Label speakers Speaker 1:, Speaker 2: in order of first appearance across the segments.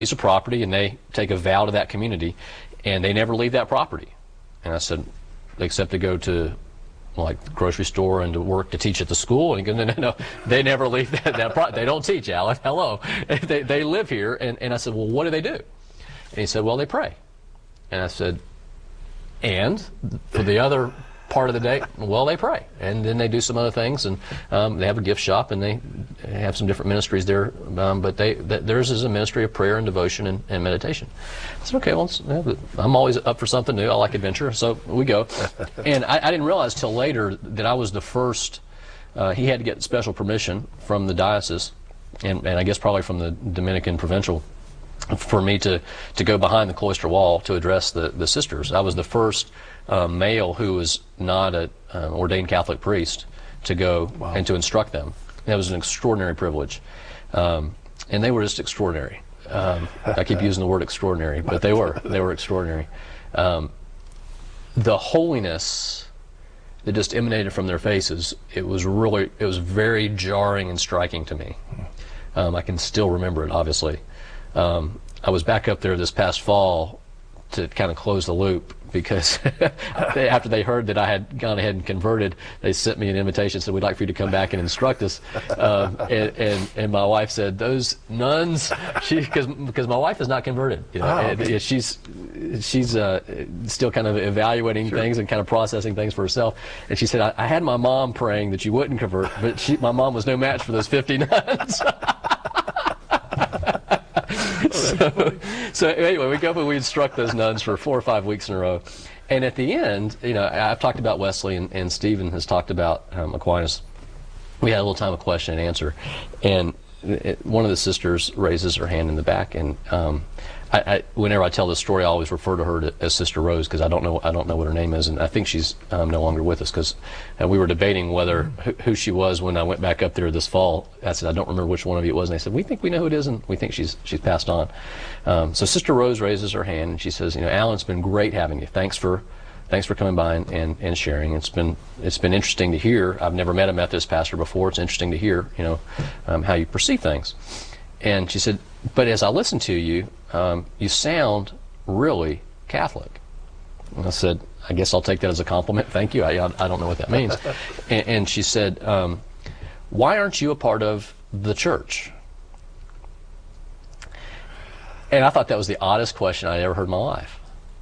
Speaker 1: piece of property, and they take a vow to that community, and they never leave that property. And I said, except to go to like the grocery store and to work to teach at the school. And he goes, no, they never leave that they don't teach, Alan. Hello. They live here. And I said, well, what do they do? And he said, well, they pray. And I said, and for the other part of the day, well, they pray, and then they do some other things, and they have a gift shop, and they have some different ministries there, but theirs is a ministry of prayer and devotion and meditation. I said, okay, well, I'm always up for something new. I like adventure, so we go. And I didn't realize till later that I was the first. He had to get special permission from the diocese, and I guess probably from the Dominican Provincial, for me to go behind the cloister wall to address the sisters. I was the first male who was not an ordained Catholic priest to go and to instruct them. That was an extraordinary privilege. And they were just extraordinary. I keep using the word extraordinary, but they were extraordinary. The holiness that just emanated from their faces, it was very jarring and striking to me. I can still remember it, obviously. I was back up there this past fall to kind of close the loop, because after they heard that I had gone ahead and converted, they sent me an invitation and said, we'd like for you to come back and instruct us. And my wife said, those nuns, because my wife is not converted. You know, okay. She's still kind of evaluating things and kind of processing things for herself. And she said, I had my mom praying that you wouldn't convert, but my mom was no match for those 50 nuns. So anyway, we go up and we instruct those nuns for 4 or 5 weeks in a row. And at the end, you know, I've talked about Wesley, and Stephen has talked about Aquinas. We had a little time of question and answer. And one of the sisters raises her hand in the back, and whenever I tell this story, I always refer to her as Sister Rose, because I don't know what her name is, and I think she's no longer with us, because we were debating who she was when I went back up there this fall. I said, I don't remember which one of you it was, and they said, we think we know who it is, and we think she's passed on. So Sister Rose raises her hand, and she says, you know, Alan, it's been great having you. Thanks for coming by and sharing. It's been interesting to hear. I've never met a Methodist pastor before. It's interesting to hear, you know, how you perceive things. And she said, but as I listen to you, you sound really Catholic. And I said, I guess I'll take that as a compliment. Thank you. I don't know what that means. And she said, why aren't you a part of the church? And I thought that was the oddest question I'd ever heard in my life.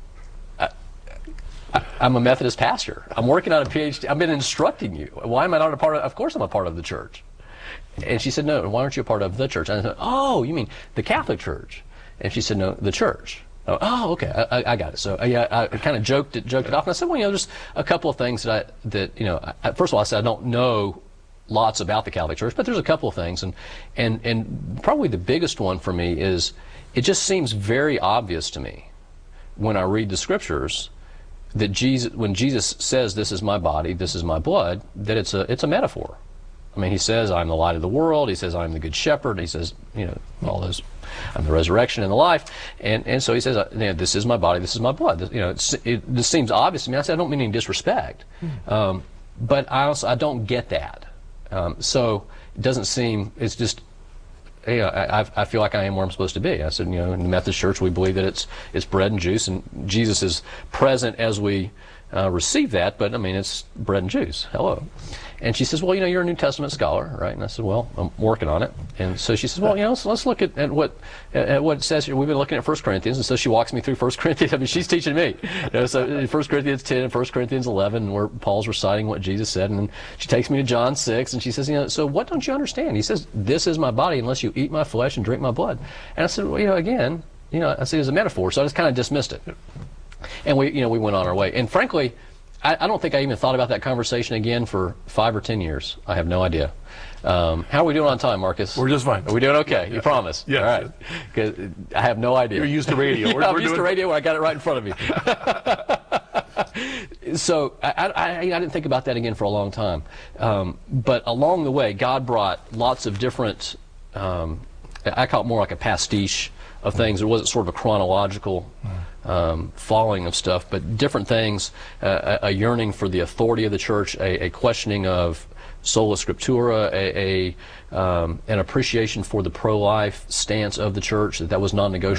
Speaker 1: I'm a Methodist pastor. I'm working on a PhD. I've been instructing you. Why am I not a part of? Of course I'm a part of the church. And she said, no, why aren't you a part of the church? And I said, oh, you mean the Catholic Church? And she said, no, the church. Oh, okay, I got it. So yeah, I kind of joked it off. And I said, well, you know, there's a couple of things that you know, first of all, I said, I don't know lots about the Catholic Church, but there's a couple of things. And probably the biggest one for me is, it just seems very obvious to me when I read the scriptures that when Jesus says, this is my body, this is my blood, that it's a metaphor. I mean, he says, I'm the light of the world. He says, I'm the good shepherd. He says, you know, all those, I'm the resurrection and the life. And so he says, you know, this is my body, this is my blood. You know, this seems obvious to me. I said, I don't mean any disrespect. But I don't get that. So it doesn't seem, it's just, you know, I feel like I am where I'm supposed to be. I said, you know, in the Methodist Church, we believe that it's bread and juice, and Jesus is present as we receive that, but I mean, it's bread and juice. Hello. And she says, well, you know, you're a New Testament scholar, right? And I said, well, I'm working on it. And so she says, well, you know, so let's look at what it says here. We've been looking at 1 Corinthians, and so she walks me through 1 Corinthians. I mean, she's teaching me. You know, so 1 Corinthians 10 and 1 Corinthians 11, where Paul's reciting what Jesus said, and then she takes me to John 6, and she says, you know, so what don't you understand? He says, this is my body unless you eat my flesh and drink my blood. And I said, well, you know, again, you know, I see it as a metaphor, so I just kind of dismissed it. And we went on our way. And frankly, I don't think I even thought about that conversation again for 5 or 10 years. I have no idea. How are we doing on time, Marcus?
Speaker 2: We're just fine.
Speaker 1: Are we doing okay? Yeah. You promise?
Speaker 2: Yes.
Speaker 1: All right. Because I have no idea.
Speaker 2: You're used to radio.
Speaker 1: I'm used to radio where I got it right in front of me. So I didn't think about that again for a long time. But along the way, God brought lots of different, I call it more like a pastiche of things. There wasn't sort of a chronological falling of stuff, but different things, a yearning for the authority of the church, a questioning of sola scriptura, an appreciation for the pro-life stance of the church, that was non-negotiable.